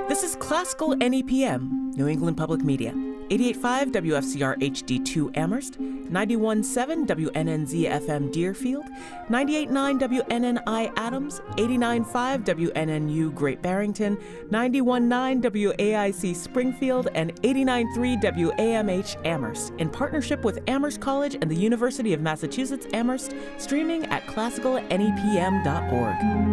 This is Classical NEPM, New England Public Media. 88.5 WFCR HD2 Amherst, 91.7 WNNZ FM Deerfield, 98.9 WNNI Adams, 89.5 WNNU Great Barrington, 91.9 WAIC Springfield, and 89.3 WAMH Amherst, in partnership with Amherst College and the University of Massachusetts Amherst, streaming at classicalnepm.org.